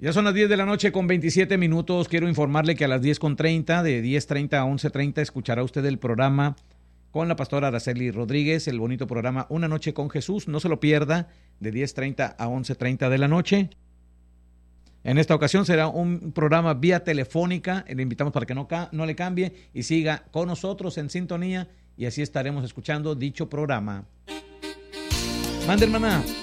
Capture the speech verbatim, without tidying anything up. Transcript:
Ya son las diez de la noche con veintisiete minutos. Quiero informarle que a las diez con treinta, de diez treinta a once treinta, escuchará usted el programa con la pastora Araceli Rodríguez, el bonito programa Una Noche con Jesús. No se lo pierda, de diez treinta a once treinta de la noche. En esta ocasión será un programa vía telefónica. Le invitamos para que no, no le cambie y siga con nosotros en sintonía, y así estaremos escuchando dicho programa. Mande, hermana.